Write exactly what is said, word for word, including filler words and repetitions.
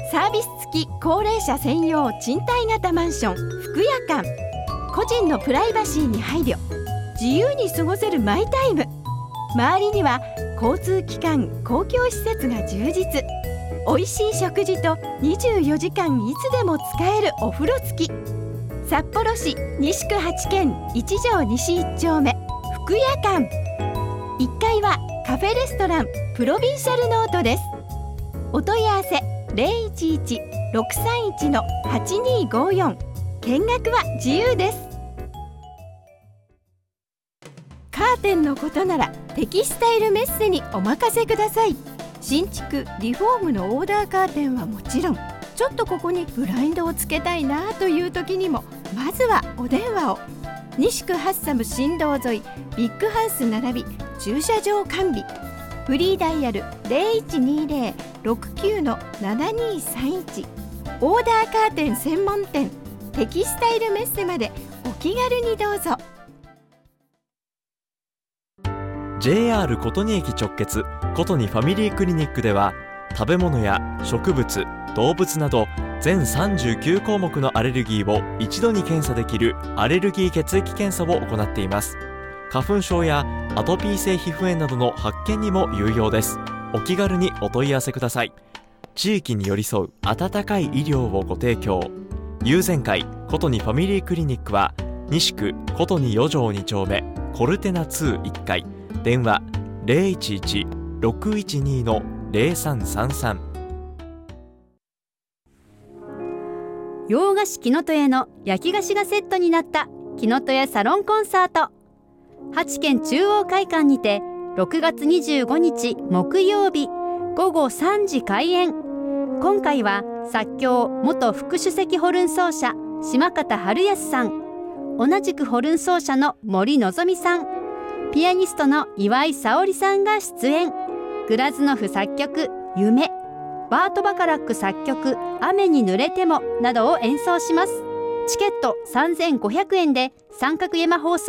サービス付き高齢者専用賃貸型マンション福屋館。個人のプライバシーに配慮、自由に過ごせるマイタイム。周りには交通機関、公共施設が充実。おいしい食事とにじゅうよじかんいつでも使えるお風呂付き。札幌市西区はち軒一条西いっ丁目福屋館。いっかいはカフェレストランプロビンシャルノートです。お問い合わせ ゼロいちいち ろくさんいち はちにーごーよん。見学は自由です。カーテンのことならテキスタイルメッセにお任せください。新築リフォームのオーダーカーテンはもちろん、ちょっとここにブラインドをつけたいなという時にもまずはお電話を。西区ハッサム新道沿いビッグハウス並び駐車場完備。フリーダイヤル ゼロいちにゼロ ろくきゅう ななにさんいち。オーダーカーテン専門店テキスタイルメッセまでお気軽にどうぞ。 ジェイアール 琴仁駅直結琴仁ファミリークリニックでは、食べ物や植物、動物など全さんじゅうきゅう項目のアレルギーを一度に検査できるアレルギー血液検査を行っています。花粉症やアトピー性皮膚炎などの発見にも有用です。お気軽にお問い合わせください。地域に寄り添う温かい医療をご提供。友禅会琴仁ファミリークリニックは西区琴仁よ条に丁目コルテナにいっかい。電話 ゼロいちいち ろくいちに ゼロさんさんさん。 洋菓子木の戸屋の焼き菓子がセットになった木の戸屋サロンコンサート。八軒中央会館にてろくがつにじゅうごにち木曜日ごごさんじ開演。今回は作協元副首席ホルン奏者島方春康さん、同じくホルン奏者の森のぞみさん、ピアニストの岩井沙織さんが出演。グラズノフ作曲夢、バート・バカラック作曲雨に濡れてもなどを演奏します。チケットさんぜんごひゃくえんで三角山放送